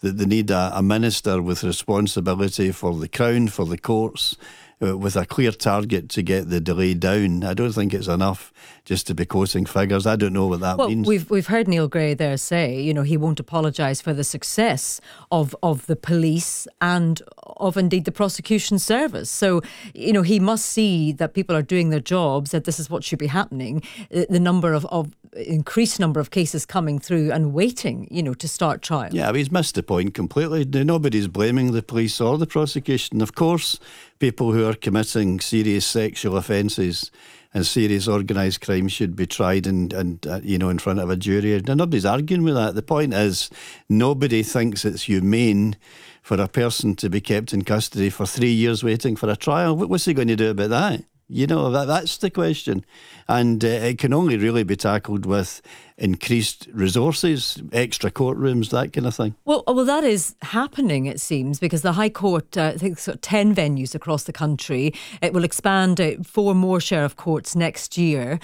that they need a minister with responsibility for the Crown, for the courts, with a clear target to get the delay down. I don't think it's enough just to be quoting figures. I don't know what that means. We've heard Neil Gray there say, he won't apologise for the success of the police and of indeed the prosecution service. So, he must see that people are doing their jobs, that this is what should be happening. The number of increased number of cases coming through and waiting, to start trial. Yeah, he's missed the point completely. Nobody's blaming the police or the prosecution. Of course, people who are committing serious sexual offences and serious organised crime should be tried and in front of a jury. And nobody's arguing with that. The point is, nobody thinks it's humane for a person to be kept in custody for 3 years waiting for a trial. What's he going to do about that? That's the question. And it can only really be tackled with increased resources, extra courtrooms, that kind of thing. Well, that is happening, it seems, because the High Court, I think, 10 venues across the country. It will expand 4 more sheriff courts next year.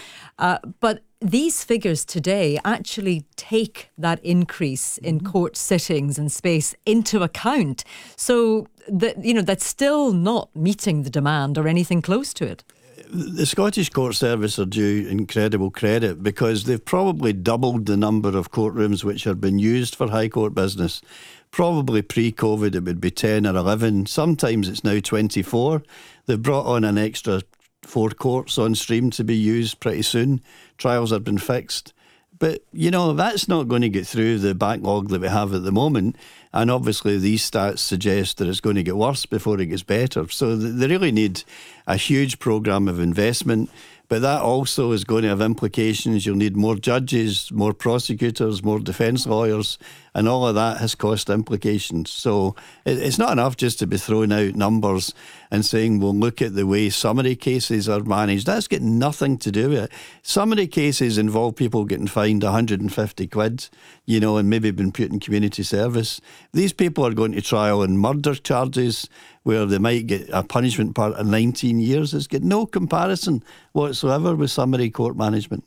But these figures today actually take that increase in court sittings and space into account. So that's still not meeting the demand or anything close to it. The Scottish Court Service are due incredible credit because they've probably doubled the number of courtrooms which are being used for High Court business. Probably pre-COVID it would be 10 or 11. Sometimes it's now 24. They've brought on an extra 4 courts on stream to be used pretty soon. Trials have been fixed. But, that's not going to get through the backlog that we have at the moment. And obviously these stats suggest that it's going to get worse before it gets better. So they really need a huge programme of investment. But that also is going to have implications. You'll need more judges, more prosecutors, more defence lawyers, and all of that has cost implications. So it's not enough just to be throwing out numbers and saying, well, look at the way summary cases are managed. That's got nothing to do with it. Summary cases involve people getting fined 150 quid, and maybe been put in community service. These people are going to trial on murder charges where they might get a punishment part of 19 years. It's got no comparison whatsoever with summary court management.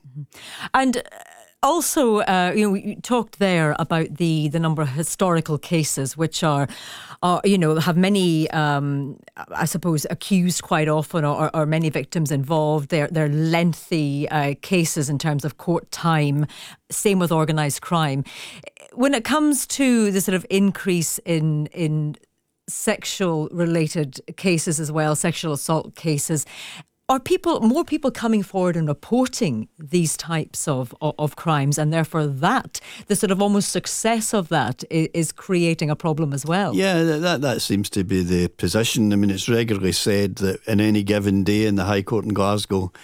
And also, we talked there about the number of historical cases which are have many, I suppose, accused quite often or many victims involved. They're lengthy cases in terms of court time. Same with organised crime. When it comes to the sort of increase in sexual related cases as well, sexual assault cases, are more people coming forward and reporting these types of crimes, and therefore the sort of almost success of that is creating a problem as well? Yeah, that seems to be the position. I mean, it's regularly said that in any given day in the High Court in Glasgow,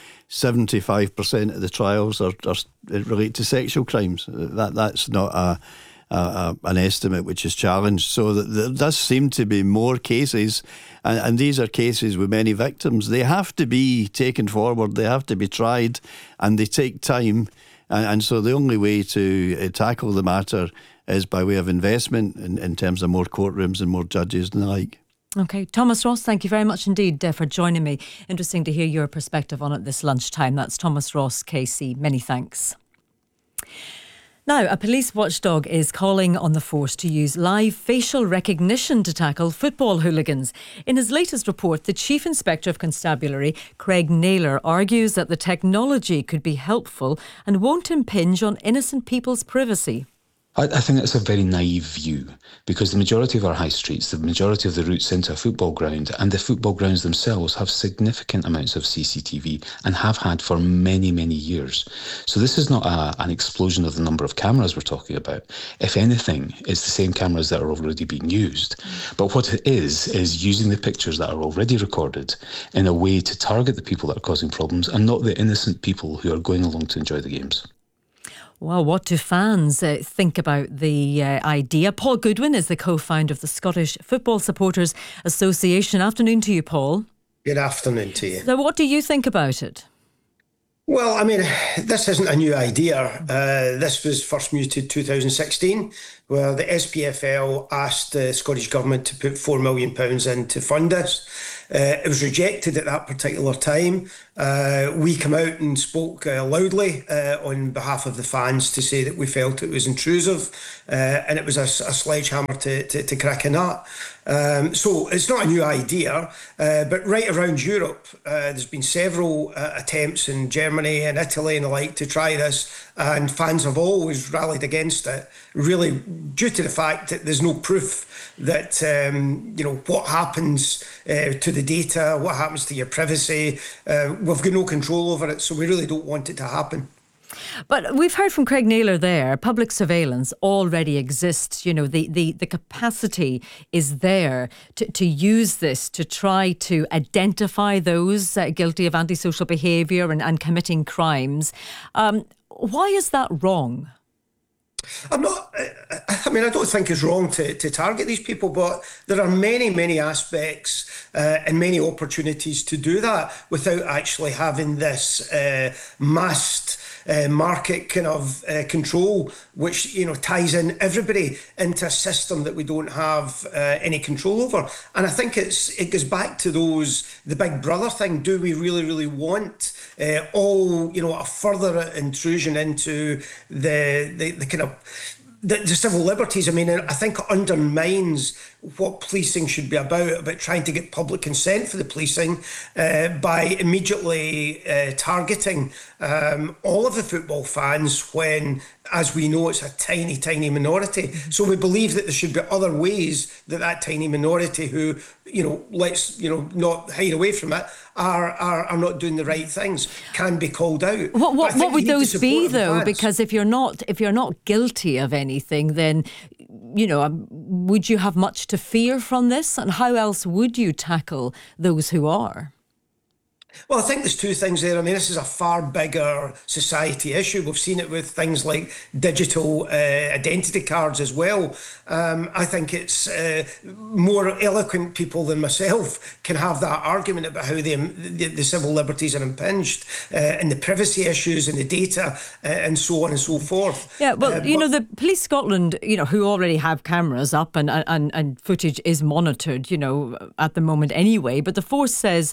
75% of the trials are relate to sexual crimes. That's not an estimate which is challenged. So there does seem to be more cases, and these are cases with many victims. They have to be taken forward, they have to be tried, and they take time. And so the only way to tackle the matter is by way of investment in terms of more courtrooms and more judges and the like. OK, Thomas Ross, thank you very much indeed for joining me. Interesting to hear your perspective on it this lunchtime. That's Thomas Ross, KC. Many thanks. Now, a police watchdog is calling on the force to use live facial recognition to tackle football hooligans. In his latest report, the Chief Inspector of Constabulary, Craig Naylor, argues that the technology could be helpful and won't impinge on innocent people's privacy. I think that's a very naive view, because the majority of our high streets, the majority of the routes into a football ground and the football grounds themselves have significant amounts of CCTV and have had for many, many years. So this is not an explosion of the number of cameras we're talking about. If anything, it's the same cameras that are already being used. But what it is using the pictures that are already recorded in a way to target the people that are causing problems and not the innocent people who are going along to enjoy the games. Well, what do fans think about the idea? Paul Goodwin is the co-founder of the Scottish Football Supporters Association. Afternoon to you, Paul. Good afternoon to you. So what do you think about it? Well, I mean, this isn't a new idea. This was first mooted 2016, where the SPFL asked the Scottish Government to put £4 million in to fund this. It was rejected at that particular time. We came out and spoke loudly on behalf of the fans to say that we felt it was intrusive, and it was a sledgehammer to crack a nut. So it's not a new idea, but right around Europe, there's been several attempts in Germany and Italy and the like to try this, and fans have always rallied against it, really due to the fact that there's no proof that what happens to the data, what happens to your privacy. We've got no control over it, so we really don't want it to happen. But we've heard from Craig Naylor there, public surveillance already exists. The capacity is there to use this to try to identify those guilty of antisocial behaviour and committing crimes. Why is that wrong? I don't think it's wrong to target these people, but there are many, many aspects and many opportunities to do that without actually having this massed market kind of control, which ties in everybody into a system that we don't have any control over. And I think it goes back to the Big Brother thing. Do we really, really want a further intrusion into the kind of the civil liberties? I mean, I think it undermines what policing should be about trying to get public consent for the policing by immediately targeting all of the football fans when, as we know, it's a tiny, tiny minority. So we believe that there should be other ways that tiny minority who, let's not hide away from it, are not doing the right things, can be called out. What would those be, though? Because if you're not guilty of anything, then would you have much to fear from this? And how else would you tackle those who are? Well, I think there's two things there. I mean, this is a far bigger society issue. We've seen it with things like digital identity cards as well. I think it's more eloquent people than myself can have that argument about how the civil liberties are impinged and the privacy issues and the data and so on and so forth. Yeah, well, the Police Scotland, who already have cameras up and footage is monitored, at the moment anyway. But the force says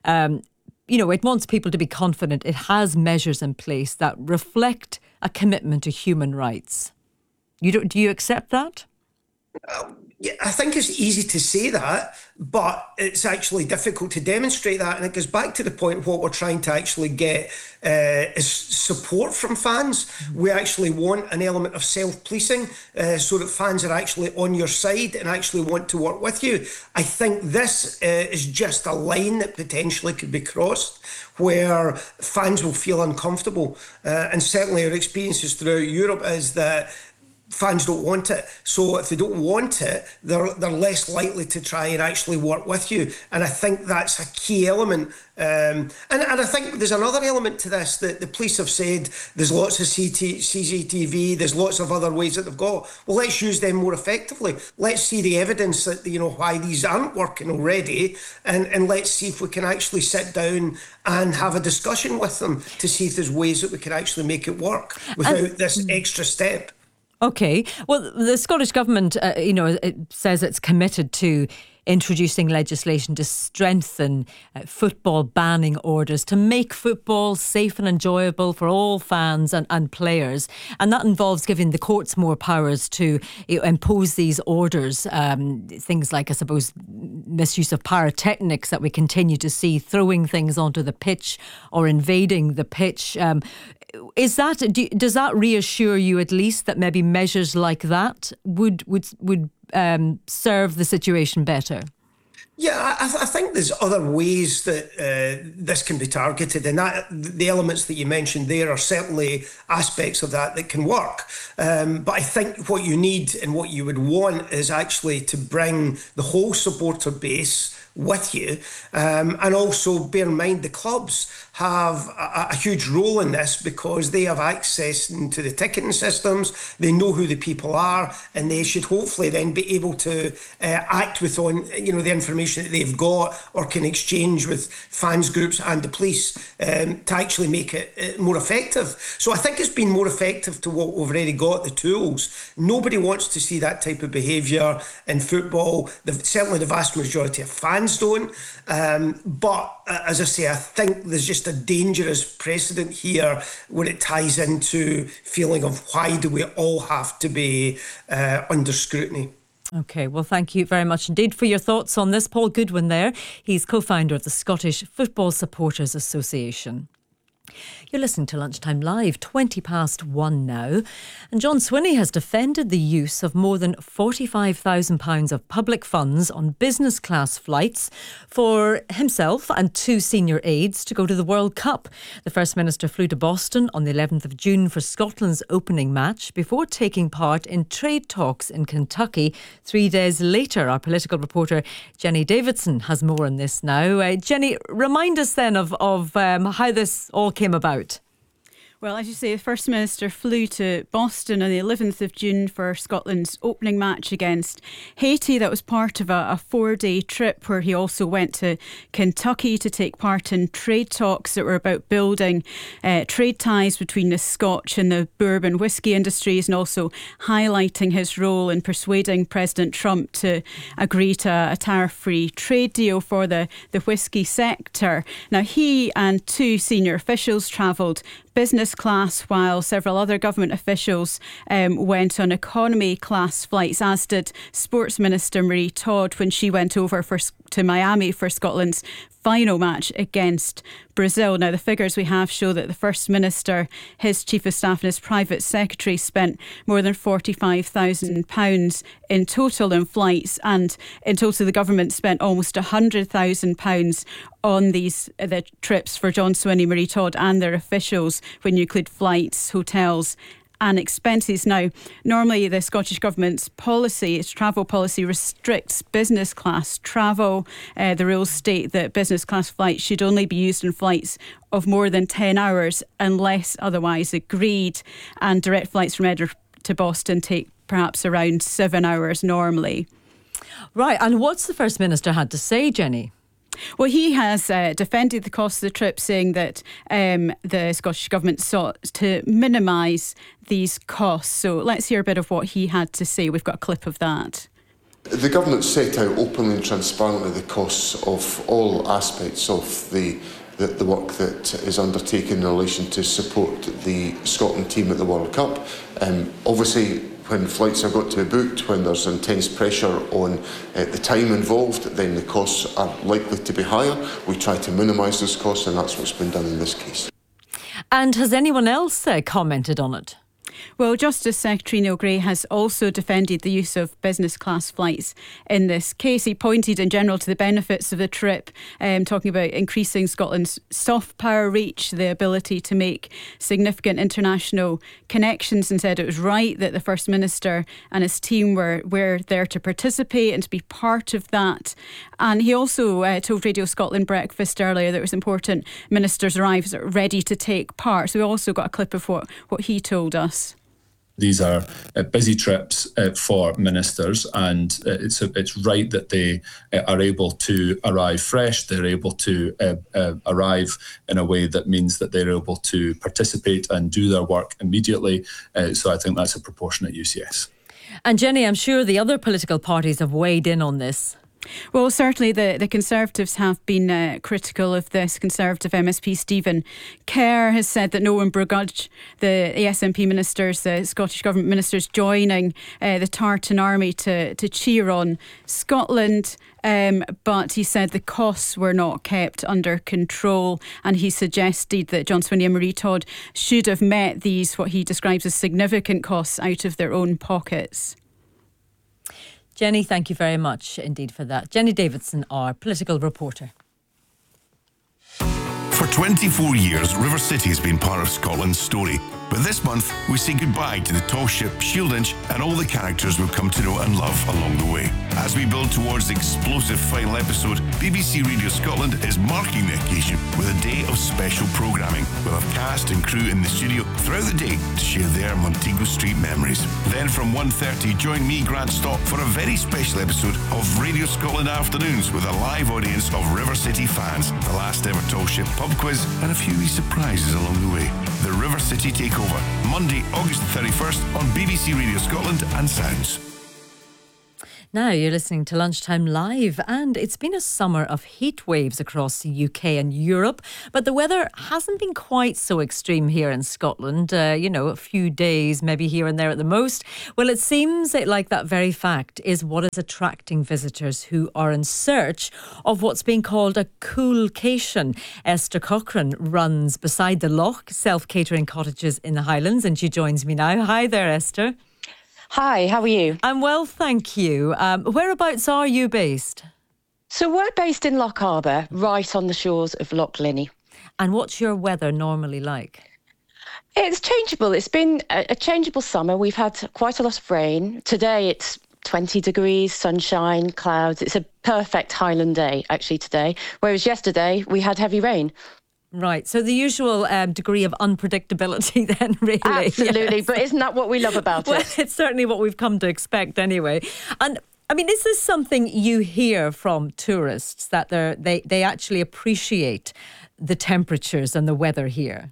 it wants people to be confident it has measures in place that reflect a commitment to human rights. Do you accept that? Yeah, I think it's easy to say that, but it's actually difficult to demonstrate that. And it goes back to the point of what we're trying to actually get is support from fans. We actually want an element of self-policing so that fans are actually on your side and actually want to work with you. I think this is just a line that potentially could be crossed where fans will feel uncomfortable. And certainly our experiences throughout Europe is that fans don't want it. So if they don't want it, they're less likely to try and actually work with you. And I think that's a key element. And I think there's another element to this that the police have said there's lots of CCTV, there's lots of other ways that they've got. Well, let's use them more effectively. Let's see the evidence that, why these aren't working already. And let's see if we can actually sit down and have a discussion with them to see if there's ways that we can actually make it work without this extra step. OK. Well, the Scottish Government, it says it's committed to introducing legislation to strengthen football banning orders to make football safe and enjoyable for all fans and players. And that involves giving the courts more powers to impose these orders. Things like, I suppose, misuse of pyrotechnics that we continue to see, throwing things onto the pitch or invading the pitch. Does that reassure you at least that maybe measures like that would serve the situation better? Yeah, I think there's other ways that this can be targeted, and that the elements that you mentioned there are certainly aspects of that can work. But I think what you need and what you would want is actually to bring the whole supporter base with you, and also bear in mind the clubs have a huge role in this because they have access to the ticketing systems, they know who the people are, and they should hopefully then be able to act with the information that they've got or can exchange with fans groups and the police to actually make it more effective. So I think it's been more effective to what we've already got, the tools. Nobody wants to see that type of behaviour in football. Certainly the vast majority of fans fans don't. But as I say, I think there's just a dangerous precedent here when it ties into feeling of why do we all have to be under scrutiny. OK, well, thank you very much indeed for your thoughts on this. Paul Goodwin there. He's co-founder of the Scottish Football Supporters Association. You're listening to Lunchtime Live, 1:20 now. And John Swinney has defended the use of more than £45,000 of public funds on business class flights for himself and 2 senior aides to go to the World Cup. The First Minister flew to Boston on the 11th of June for Scotland's opening match before taking part in trade talks in Kentucky 3 days later. Our political reporter Jenny Davidson has more on this now. Jenny, remind us then of how this all came about. Well, as you say, the First Minister flew to Boston on the 11th of June for Scotland's opening match against Haiti. That was part of a 4-day trip where he also went to Kentucky to take part in trade talks that were about building trade ties between the Scotch and the bourbon whisky industries, and also highlighting his role in persuading President Trump to agree to a tariff-free trade deal for the whisky sector. Now, he and 2 senior officials travelled business class, while several other government officials went on economy class flights, as did Sports Minister Marie Todd when she went over to Miami for Scotland's final match against Brazil. Now, the figures we have show that the First Minister, his Chief of Staff and his Private Secretary spent more than £45,000 in total in flights, and in total the government spent almost £100,000 on the trips for John Swinney, Marie Todd and their officials, when you include flights, hotels and expenses. Now, normally the Scottish Government's policy, its travel policy, restricts business class travel. The rules state that business class flights should only be used in flights of more than 10 hours unless otherwise agreed, and direct flights from Edinburgh to Boston take perhaps around 7 hours normally. Right, and what's the First Minister had to say, Jenny? Well, he has defended the cost of the trip, saying that the Scottish Government sought to minimise these costs. So let's hear a bit of what he had to say. We've got a clip of that. The Government set out openly and transparently the costs of all aspects of the work that is undertaken in relation to support the Scotland team at the World Cup. Obviously, when flights have got to be booked, when there's intense pressure on the time involved, then the costs are likely to be higher. We try to minimise those costs, and that's what's been done in this case. And has anyone else commented on it? Well, Justice Secretary Neil Gray has also defended the use of business class flights in this case. He pointed in general to the benefits of the trip, talking about increasing Scotland's soft power reach, the ability to make significant international connections, and said it was right that the First Minister and his team were there to participate and to be part of that. And he also told Radio Scotland Breakfast earlier that it was important ministers arrive ready to take part. So we also got a clip of what he told us. These are busy trips for ministers, and it's right that they are able to arrive fresh. They're able to arrive in a way that means that they're able to participate and do their work immediately. So I think that's a proportionate use, yes. And Jenny, I'm sure the other political parties have weighed in on this. Well, certainly the Conservatives have been critical of this. Conservative MSP Stephen Kerr has said that no one begrudged the SNP ministers, the Scottish Government ministers, joining the Tartan Army to cheer on Scotland. But he said the costs were not kept under control, and he suggested that John Swinney and Marie Todd should have met these, what he describes as significant costs, out of their own pockets. Jenny, thank you very much indeed for that. Jenny Davidson, our political reporter. For 24 years, River City has been part of Scotland's story. But this month, we say goodbye to the tall ship Shieldinch and all the characters we've come to know and love along the way. As we build towards the explosive final episode, BBC Radio Scotland is marking the occasion with a day of special programming. We'll have cast and crew in the studio throughout the day to share their Montego Street memories. Then from 1:30, join me, Grant Stott, for a very special episode of Radio Scotland Afternoons with a live audience of River City fans, the last ever tall ship pub quiz, and a few wee surprises along the way. The River City Takeover, Monday, August the 31st on BBC Radio Scotland and Sounds. Now you're listening to Lunchtime Live, and it's been a summer of heat waves across the UK and Europe, but the weather hasn't been quite so extreme here in Scotland. A few days maybe here and there at the most. Well, it seems like that very fact is what is attracting visitors who are in search of what's being called a coolcation. Esther Cochrane runs Beside the Loch, self-catering cottages in the Highlands, and she joins me now. Hi there, Esther. Hi, how are you? I'm well, thank you. Whereabouts are you based? So we're based in Loch Arbour, right on the shores of Loch Linney. And what's your weather normally like? It's changeable. It's been a changeable summer. We've had quite a lot of rain. Today it's 20 degrees, sunshine, clouds. It's a perfect Highland day, actually, today. Whereas yesterday we had heavy rain. Right. So the usual degree of unpredictability then, really. Absolutely. Yes. But isn't that what we love about it? It's certainly what we've come to expect anyway. And I mean, is this something you hear from tourists, that they actually appreciate the temperatures and the weather here?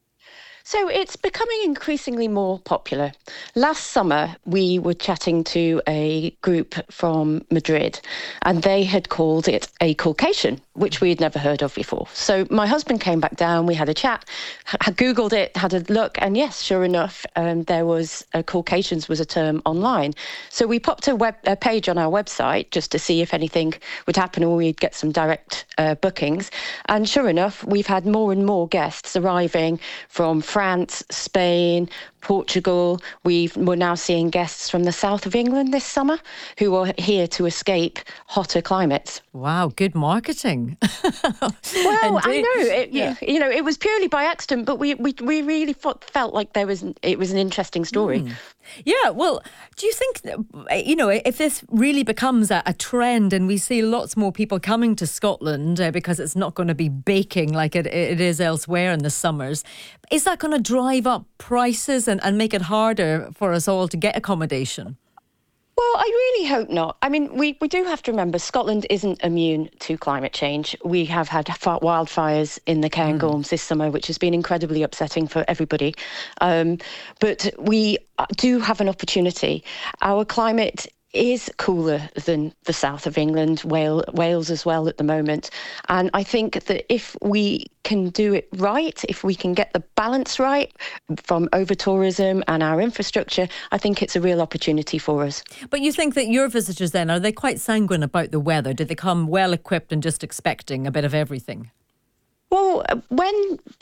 So it's becoming increasingly more popular. Last summer, we were chatting to a group from Madrid, and they had called it a coolcation, which we had never heard of before. So my husband came back down, we had a chat, Googled it, had a look, and yes, sure enough, there was coolcations was a term online. So we popped a page on our website just to see if anything would happen or we'd get some direct bookings. And sure enough, we've had more and more guests arriving from France, Spain, Portugal. We're now seeing guests from the south of England this summer who are here to escape hotter climates. Wow, good marketing. Well, I know. It was purely by accident, but we really felt like it was an interesting story. Yeah, well, do you think, if this really becomes a trend and we see lots more people coming to Scotland because it's not going to be baking like it is elsewhere in the summers, is that going to drive up prices and make it harder for us all to get accommodation? Well, I really hope not. I mean, we do have to remember Scotland isn't immune to climate change. We have had wildfires in the Cairngorms this summer, which has been incredibly upsetting for everybody. But we do have an opportunity. Our climate is cooler than the south of England, Wales as well at the moment. And I think that if we can do it right, if we can get the balance right from over-tourism and our infrastructure, I think it's a real opportunity for us. But you think that your visitors then, are they quite sanguine about the weather? Do they come well equipped and just expecting a bit of everything? Well, when